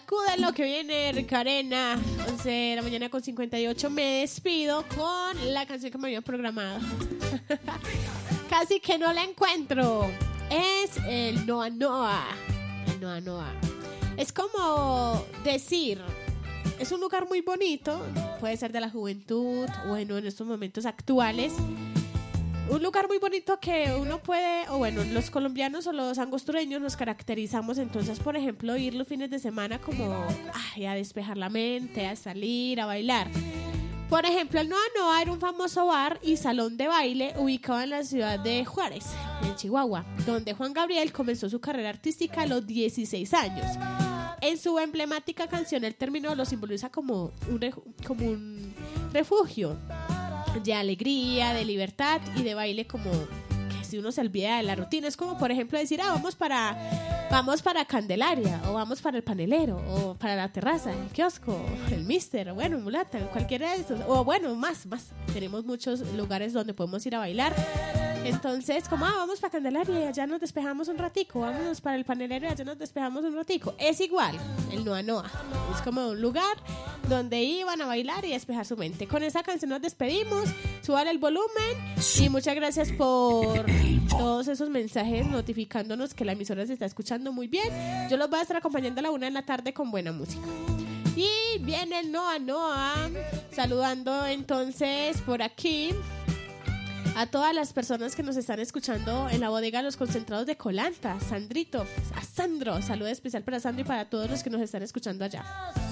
Sacúdelo que viene Rica Arena, 11 de la mañana con 58. Me despido con la canción que me había programado. Casi que no la encuentro. Es el Noa Noa. El Noa Noa. Es como decir, es un lugar muy bonito, puede ser de la juventud, bueno, en estos momentos actuales. Un lugar muy bonito que uno puede, o bueno, los colombianos o los angostureños nos caracterizamos entonces, por ejemplo, ir los fines de semana como a despejar la mente, a salir, a bailar. Por ejemplo, el Noa Noa era un famoso bar y salón de baile ubicado en la ciudad de Juárez, en Chihuahua, donde Juan Gabriel comenzó su carrera artística a los 16 años. En su emblemática canción, el término lo simboliza como un refugio de alegría, de libertad y de baile, como que si uno se olvida de la rutina. Es como, por ejemplo, decir, vamos para Candelaria, o vamos para el Panelero, o para la terraza, el kiosco, el Mister, o bueno, Mulata, cualquiera de estos, o bueno, más. Tenemos muchos lugares donde podemos ir a bailar. Entonces, como, vamos para Candelaria y allá nos despejamos un ratico, vámonos para el Panelero y allá nos despejamos un ratico. Es igual, el Noa Noa. Es como un lugar donde iban a bailar y despejar su mente. Con esa canción nos despedimos, suban el volumen y muchas gracias por todos esos mensajes notificándonos que la emisora se está escuchando muy bien. Yo los voy a estar acompañando a la 1 p.m. con buena música. Y viene el Noa Noa, saludando entonces por aquí a todas las personas que nos están escuchando en la bodega Los Concentrados de Colanta. Sandrito, a Sandro, saludo especial para Sandro y para todos los que nos están escuchando allá.